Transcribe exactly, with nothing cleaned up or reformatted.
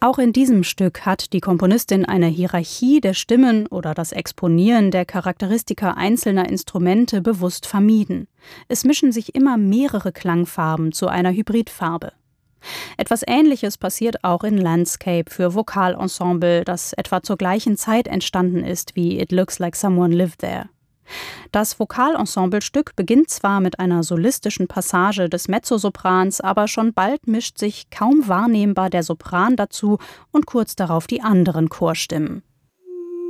Auch in diesem Stück hat die Komponistin eine Hierarchie der Stimmen oder das Exponieren der Charakteristika einzelner Instrumente bewusst vermieden. Es mischen sich immer mehrere Klangfarben zu einer Hybridfarbe. Etwas Ähnliches passiert auch in Landscape für Vokalensemble, das etwa zur gleichen Zeit entstanden ist wie It Looks Like Someone Lived There. Das Vokalensembelstück beginnt zwar mit einer solistischen Passage des Mezzosoprans, aber schon bald mischt sich kaum wahrnehmbar der Sopran dazu und kurz darauf die anderen Chorstimmen.